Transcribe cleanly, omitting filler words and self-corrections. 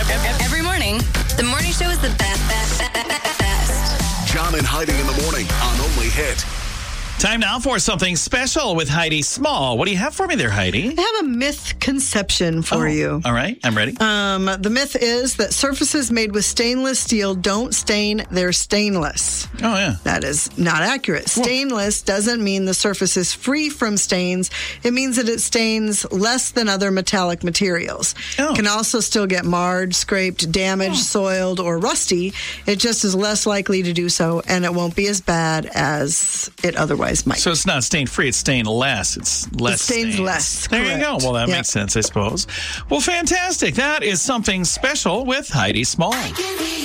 Every morning, the morning show is the best. John and Heidi in the morning on Only Hit. Time now for something special with Heidi Small. What do you have for me there, Heidi? I have a myth conception for you. All right, I'm ready. The myth is that surfaces made with stainless steel don't stain, they're stainless. Oh, yeah. That is not accurate. Stainless doesn't mean the surface is free from stains. It means that it stains less than other metallic materials. It can also still get marred, scraped, damaged, soiled, or rusty. It just is less likely to do so, and it won't be as bad as it otherwise might. So it's not stain free, it's stain less. It's less. It stains stains. less. There correct. you go. Well, that makes sense, I suppose. Well, fantastic. That is something special with Heidi Small.